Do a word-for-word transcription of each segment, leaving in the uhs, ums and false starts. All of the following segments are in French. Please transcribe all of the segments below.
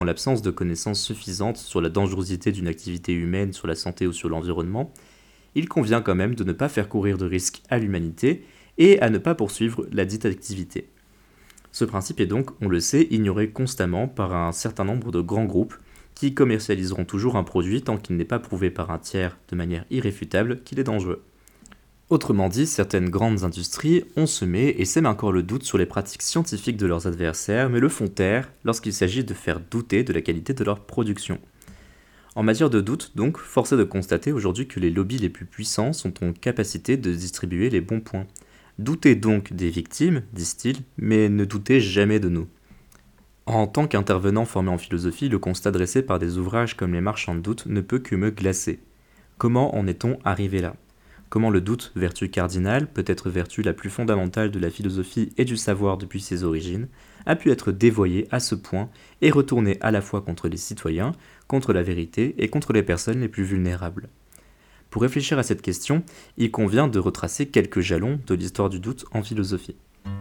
En l'absence de connaissances suffisantes sur la dangerosité d'une activité humaine sur la santé ou sur l'environnement, il convient quand même de ne pas faire courir de risques à l'humanité et à ne pas poursuivre la dite activité. Ce principe est donc, on le sait, ignoré constamment par un certain nombre de grands groupes qui commercialiseront toujours un produit tant qu'il n'est pas prouvé par un tiers de manière irréfutable qu'il est dangereux. Autrement dit, certaines grandes industries ont semé et sèment encore le doute sur les pratiques scientifiques de leurs adversaires, mais le font taire lorsqu'il s'agit de faire douter de la qualité de leur production. En matière de doute, donc, force est de constater aujourd'hui que les lobbies les plus puissants sont en capacité de distribuer les bons points. Doutez donc des victimes, disent-ils, mais ne doutez jamais de nous. En tant qu'intervenant formé en philosophie, le constat dressé par des ouvrages comme Les Marchands de doute ne peut que me glacer. Comment en est-on arrivé là ? Comment le doute, vertu cardinale, peut-être vertu la plus fondamentale de la philosophie et du savoir depuis ses origines, a pu être dévoyé à ce point et retourné à la fois contre les citoyens, contre la vérité et contre les personnes les plus vulnérables. Pour réfléchir à cette question, il convient de retracer quelques jalons de l'histoire du doute en philosophie.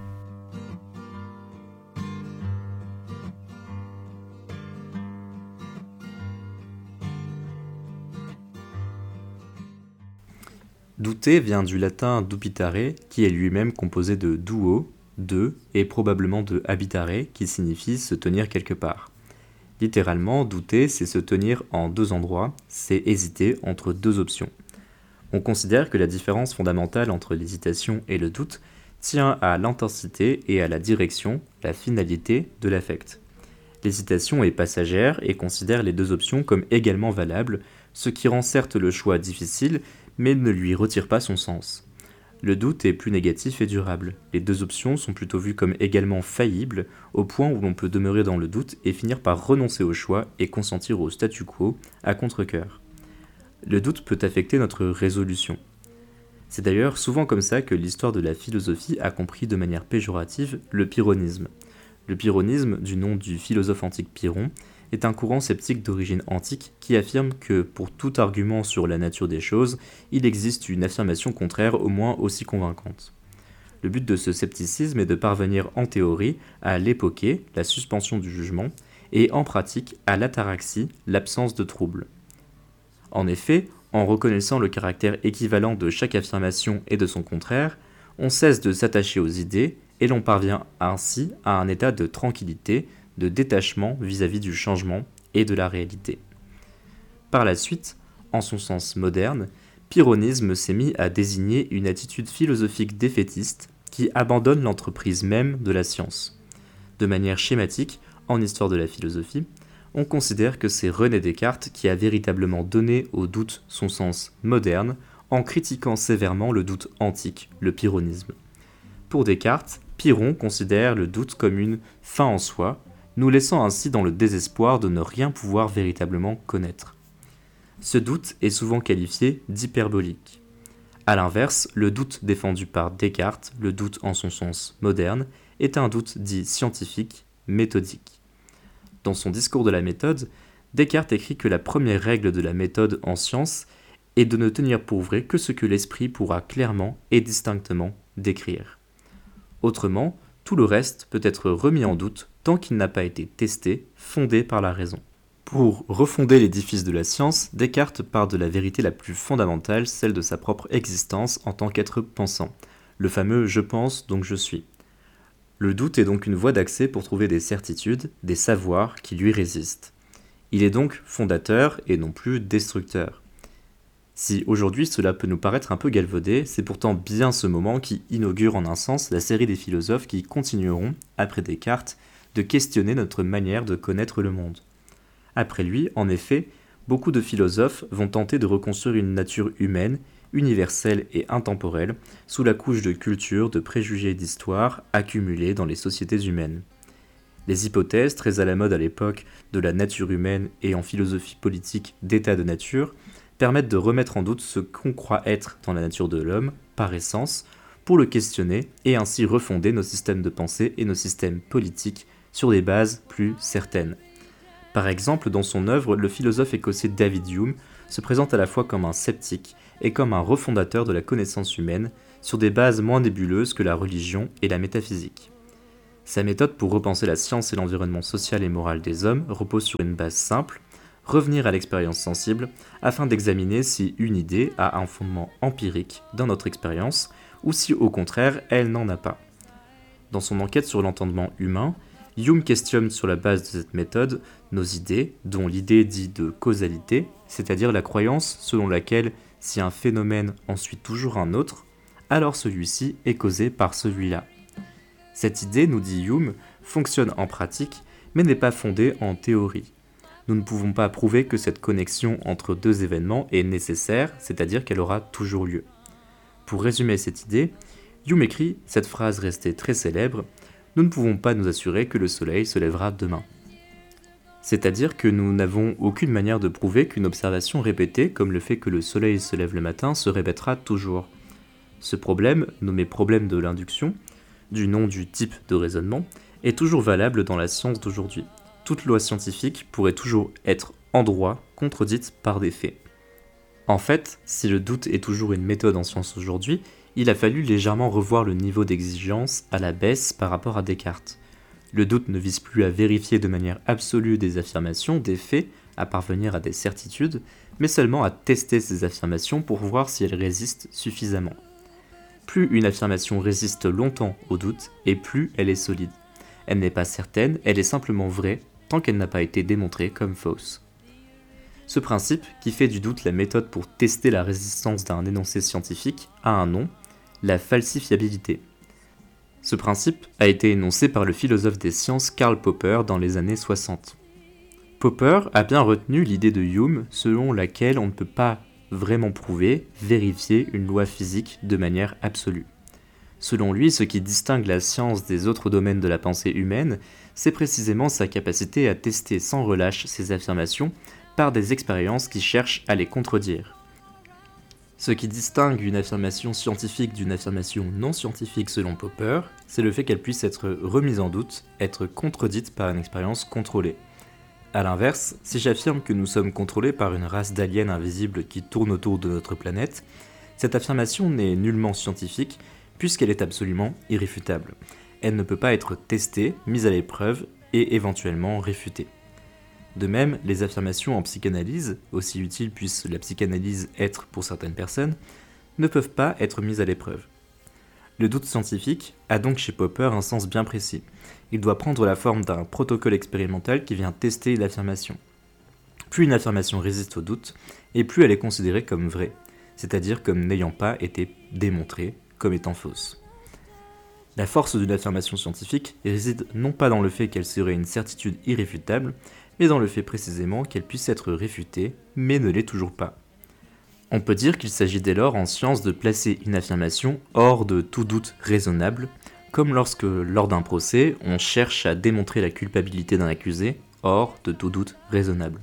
Douter vient du latin dubitare, qui est lui-même composé de duo, de, et probablement de habitare, qui signifie se tenir quelque part. Littéralement, douter, c'est se tenir en deux endroits, c'est hésiter entre deux options. On considère que la différence fondamentale entre l'hésitation et le doute tient à l'intensité et à la direction, la finalité, de l'affect. L'hésitation est passagère et considère les deux options comme également valables, ce qui rend certes le choix difficile, mais ne lui retire pas son sens. Le doute est plus négatif et durable. Les deux options sont plutôt vues comme également faillibles, au point où l'on peut demeurer dans le doute et finir par renoncer au choix et consentir au statu quo, à contre-cœur. Le doute peut affecter notre résolution. C'est d'ailleurs souvent comme ça que l'histoire de la philosophie a compris de manière péjorative le pyrrhonisme. Le pyrrhonisme, du nom du philosophe antique Pyrrhon, est un courant sceptique d'origine antique qui affirme que, pour tout argument sur la nature des choses, il existe une affirmation contraire au moins aussi convaincante. Le but de ce scepticisme est de parvenir en théorie à l'époquer, la suspension du jugement, et en pratique à l'ataraxie, l'absence de trouble. En effet, en reconnaissant le caractère équivalent de chaque affirmation et de son contraire, on cesse de s'attacher aux idées et l'on parvient ainsi à un état de tranquillité, de détachement vis-à-vis du changement et de la réalité. Par la suite, en son sens moderne, pyrrhonisme s'est mis à désigner une attitude philosophique défaitiste qui abandonne l'entreprise même de la science. De manière schématique, en histoire de la philosophie, on considère que c'est René Descartes qui a véritablement donné au doute son sens moderne en critiquant sévèrement le doute antique, le pyrrhonisme. Pour Descartes, Pyrrhon considère le doute comme une fin en soi, nous laissant ainsi dans le désespoir de ne rien pouvoir véritablement connaître. Ce doute est souvent qualifié d'hyperbolique. A l'inverse, le doute défendu par Descartes, le doute en son sens moderne, est un doute dit scientifique, méthodique. Dans son discours de la méthode, Descartes écrit que la première règle de la méthode en science est de ne tenir pour vrai que ce que l'esprit pourra clairement et distinctement décrire. Autrement, tout le reste peut être remis en doute tant qu'il n'a pas été testé, fondé par la raison. Pour refonder l'édifice de la science, Descartes part de la vérité la plus fondamentale, celle de sa propre existence en tant qu'être pensant, le fameux « je pense, donc je suis ». Le doute est donc une voie d'accès pour trouver des certitudes, des savoirs qui lui résistent. Il est donc fondateur et non plus destructeur. Si aujourd'hui cela peut nous paraître un peu galvaudé, c'est pourtant bien ce moment qui inaugure en un sens la série des philosophes qui continueront, après Descartes, de questionner notre manière de connaître le monde. Après lui, en effet, beaucoup de philosophes vont tenter de reconstruire une nature humaine, universelle et intemporelle, sous la couche de culture, de préjugés et d'histoire accumulés dans les sociétés humaines. Les hypothèses, très à la mode à l'époque, de la nature humaine et en philosophie politique d'état de nature, permettent de remettre en doute ce qu'on croit être dans la nature de l'homme, par essence, pour le questionner et ainsi refonder nos systèmes de pensée et nos systèmes politiques sur des bases plus certaines. Par exemple, dans son œuvre, le philosophe écossais David Hume se présente à la fois comme un sceptique et comme un refondateur de la connaissance humaine sur des bases moins nébuleuses que la religion et la métaphysique. Sa méthode pour repenser la science et l'environnement social et moral des hommes repose sur une base simple, revenir à l'expérience sensible afin d'examiner si une idée a un fondement empirique dans notre expérience ou si au contraire elle n'en a pas. Dans son enquête sur l'entendement humain, Hume questionne sur la base de cette méthode nos idées, dont l'idée dite de causalité, c'est-à-dire la croyance selon laquelle si un phénomène en suit toujours un autre, alors celui-ci est causé par celui-là. Cette idée, nous dit Hume, fonctionne en pratique, mais n'est pas fondée en théorie. Nous ne pouvons pas prouver que cette connexion entre deux événements est nécessaire, c'est-à-dire qu'elle aura toujours lieu. Pour résumer cette idée, Hume écrit cette phrase restée très célèbre: « Nous ne pouvons pas nous assurer que le soleil se lèvera demain ». C'est-à-dire que nous n'avons aucune manière de prouver qu'une observation répétée, comme le fait que le soleil se lève le matin, se répétera toujours. Ce problème, nommé problème de l'induction, du nom du type de raisonnement, est toujours valable dans la science d'aujourd'hui. Toute loi scientifique pourrait toujours être en droit contredite par des faits. En fait, si le doute est toujours une méthode en science aujourd'hui, il a fallu légèrement revoir le niveau d'exigence à la baisse par rapport à Descartes. Le doute ne vise plus à vérifier de manière absolue des affirmations, des faits, à parvenir à des certitudes, mais seulement à tester ces affirmations pour voir si elles résistent suffisamment. Plus une affirmation résiste longtemps au doute, et plus elle est solide. Elle n'est pas certaine, elle est simplement vraie, tant qu'elle n'a pas été démontrée comme fausse. Ce principe, qui fait du doute la méthode pour tester la résistance d'un énoncé scientifique, a un nom, la falsifiabilité. Ce principe a été énoncé par le philosophe des sciences Karl Popper dans les années soixante. Popper a bien retenu l'idée de Hume selon laquelle on ne peut pas vraiment prouver, vérifier une loi physique de manière absolue. Selon lui, ce qui distingue la science des autres domaines de la pensée humaine, c'est précisément sa capacité à tester sans relâche ses affirmations par des expériences qui cherchent à les contredire. Ce qui distingue une affirmation scientifique d'une affirmation non scientifique selon Popper, c'est le fait qu'elle puisse être remise en doute, être contredite par une expérience contrôlée. A l'inverse, si j'affirme que nous sommes contrôlés par une race d'aliens invisibles qui tourne autour de notre planète, cette affirmation n'est nullement scientifique puisqu'elle est absolument irréfutable. Elle ne peut pas être testée, mise à l'épreuve et éventuellement réfutée. De même, les affirmations en psychanalyse, aussi utiles puisse la psychanalyse être pour certaines personnes, ne peuvent pas être mises à l'épreuve. Le doute scientifique a donc chez Popper un sens bien précis. Il doit prendre la forme d'un protocole expérimental qui vient tester l'affirmation. Plus une affirmation résiste au doute, et plus elle est considérée comme vraie, c'est-à-dire comme n'ayant pas été démontrée comme étant fausse. La force d'une affirmation scientifique réside non pas dans le fait qu'elle serait une certitude irréfutable, mais dans le fait précisément qu'elle puisse être réfutée, mais ne l'est toujours pas. On peut dire qu'il s'agit dès lors en science de placer une affirmation hors de tout doute raisonnable, comme lorsque, lors d'un procès, on cherche à démontrer la culpabilité d'un accusé, hors de tout doute raisonnable.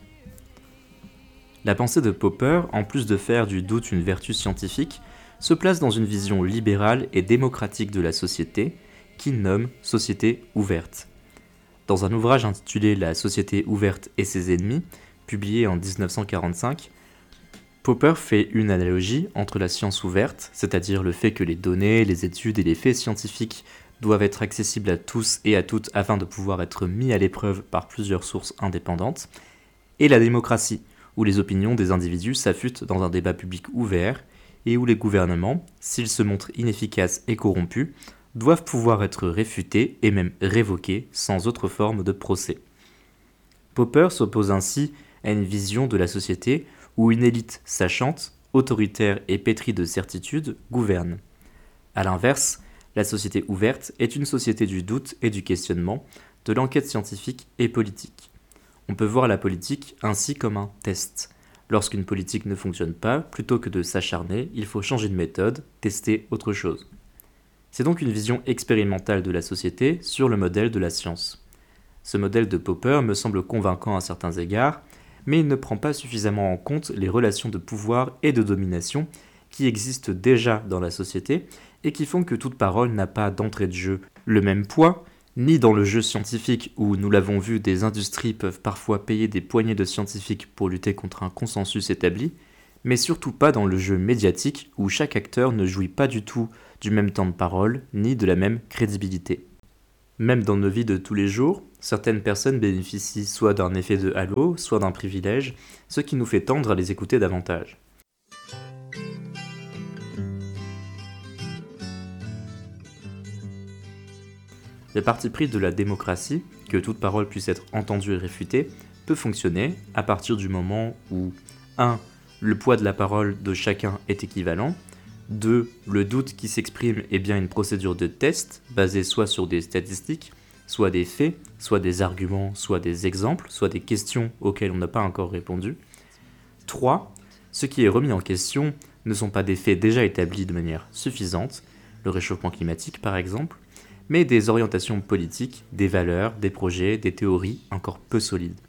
La pensée de Popper, en plus de faire du doute une vertu scientifique, se place dans une vision libérale et démocratique de la société, qu'il nomme « société ouverte ». Dans un ouvrage intitulé « La société ouverte et ses ennemis », publié en dix-neuf cent quarante-cinq, Popper fait une analogie entre la science ouverte, c'est-à-dire le fait que les données, les études et les faits scientifiques doivent être accessibles à tous et à toutes afin de pouvoir être mis à l'épreuve par plusieurs sources indépendantes, et la démocratie, où les opinions des individus s'affûtent dans un débat public ouvert, et où les gouvernements, s'ils se montrent inefficaces et corrompus, doivent pouvoir être réfutés et même révoqués sans autre forme de procès. Popper s'oppose ainsi à une vision de la société où une élite sachante, autoritaire et pétrie de certitudes gouverne. A l'inverse, la société ouverte est une société du doute et du questionnement, de l'enquête scientifique et politique. On peut voir la politique ainsi comme un test. Lorsqu'une politique ne fonctionne pas, plutôt que de s'acharner, il faut changer de méthode, tester autre chose. C'est donc une vision expérimentale de la société sur le modèle de la science. Ce modèle de Popper me semble convaincant à certains égards, mais il ne prend pas suffisamment en compte les relations de pouvoir et de domination qui existent déjà dans la société et qui font que toute parole n'a pas d'entrée de jeu le même poids, ni dans le jeu scientifique où, nous l'avons vu, des industries peuvent parfois payer des poignées de scientifiques pour lutter contre un consensus établi, mais surtout pas dans le jeu médiatique où chaque acteur ne jouit pas du tout du même temps de parole, ni de la même crédibilité. Même dans nos vies de tous les jours, certaines personnes bénéficient soit d'un effet de halo, soit d'un privilège, ce qui nous fait tendre à les écouter davantage. Le parti pris de la démocratie, que toute parole puisse être entendue et réfutée, peut fonctionner à partir du moment où un. Le poids de la parole de chacun est équivalent, deux. Le doute qui s'exprime est bien une procédure de test, basée soit sur des statistiques, soit des faits, soit des arguments, soit des exemples, soit des questions auxquelles on n'a pas encore répondu. trois. Ce qui est remis en question ne sont pas des faits déjà établis de manière suffisante, le réchauffement climatique par exemple, mais des orientations politiques, des valeurs, des projets, des théories encore peu solides.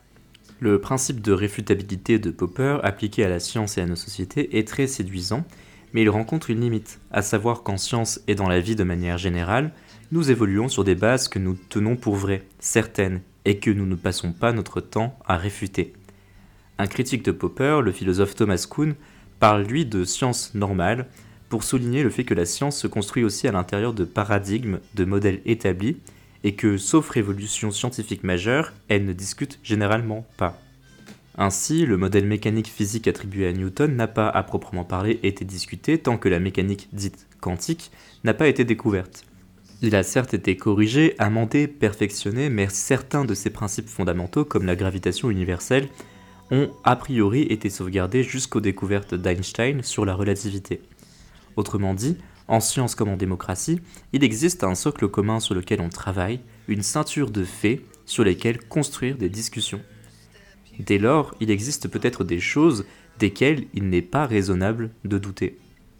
Le principe de réfutabilité de Popper appliqué à la science et à nos sociétés est très séduisant, mais il rencontre une limite, à savoir qu'en science et dans la vie de manière générale, nous évoluons sur des bases que nous tenons pour vraies, certaines, et que nous ne passons pas notre temps à réfuter. Un critique de Popper, le philosophe Thomas Kuhn, parle lui de science normale, pour souligner le fait que la science se construit aussi à l'intérieur de paradigmes, de modèles établis, et que, sauf révolution scientifique majeure, elle ne discute généralement pas. Ainsi, le modèle mécanique physique attribué à Newton n'a pas à proprement parler été discuté tant que la mécanique dite quantique n'a pas été découverte. Il a certes été corrigé, amendé, perfectionné, mais certains de ses principes fondamentaux, comme la gravitation universelle, ont a priori été sauvegardés jusqu'aux découvertes d'Einstein sur la relativité. Autrement dit, en science comme en démocratie, il existe un socle commun sur lequel on travaille, une ceinture de faits sur lesquels construire des discussions. Dès lors, il existe peut-être des choses desquelles il n'est pas raisonnable de douter.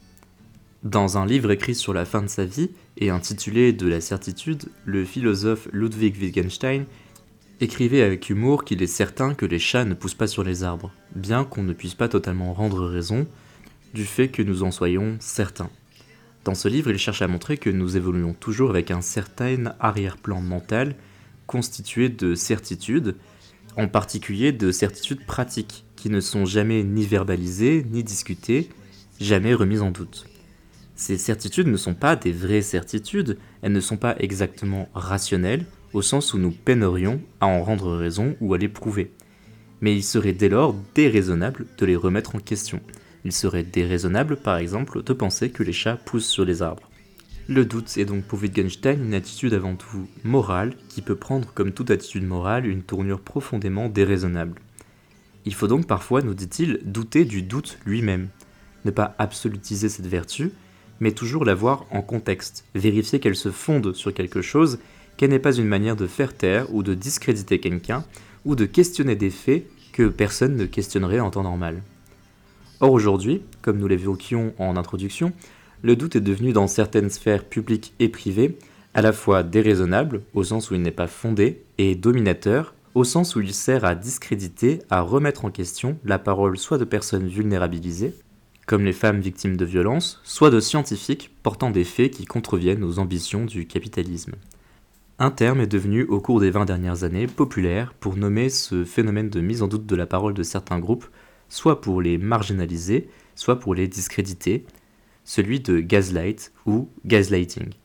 Dans un livre écrit sur la fin de sa vie et intitulé « De la certitude », le philosophe Ludwig Wittgenstein écrivait avec humour qu'il est certain que les chats ne poussent pas sur les arbres, bien qu'on ne puisse pas totalement rendre raison du fait que nous en soyons certains. Dans ce livre, il cherche à montrer que nous évoluons toujours avec un certain arrière-plan mental constitué de certitudes, en particulier de certitudes pratiques, qui ne sont jamais ni verbalisées, ni discutées, jamais remises en doute. Ces certitudes ne sont pas des vraies certitudes, elles ne sont pas exactement rationnelles, au sens où nous peinerions à en rendre raison ou à les prouver. Mais il serait dès lors déraisonnable de les remettre en question. Il serait déraisonnable, par exemple, de penser que les chats poussent sur les arbres. Le doute est donc pour Wittgenstein une attitude avant tout morale qui peut prendre comme toute attitude morale une tournure profondément déraisonnable. Il faut donc parfois, nous dit-il, douter du doute lui-même. Ne pas absolutiser cette vertu, mais toujours la voir en contexte, vérifier qu'elle se fonde sur quelque chose, qu'elle n'est pas une manière de faire taire ou de discréditer quelqu'un, ou de questionner des faits que personne ne questionnerait en temps normal. Or aujourd'hui, comme nous l'évoquions en introduction, le doute est devenu dans certaines sphères publiques et privées à la fois déraisonnable, au sens où il n'est pas fondé, et dominateur, au sens où il sert à discréditer, à remettre en question la parole soit de personnes vulnérabilisées, comme les femmes victimes de violences, soit de scientifiques portant des faits qui contreviennent aux ambitions du capitalisme. Un terme est devenu au cours des vingt dernières années populaire pour nommer ce phénomène de mise en doute de la parole de certains groupes, soit pour les marginaliser, soit pour les discréditer, celui de gaslight ou gaslighting.